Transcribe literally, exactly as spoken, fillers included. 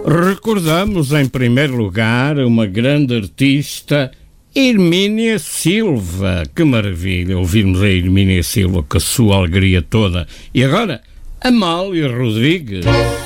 Recordamos, em primeiro lugar, uma grande artista, Hermínia Silva. Que maravilha ouvirmos a Hermínia Silva com a sua alegria toda. E agora, Amália Rodrigues.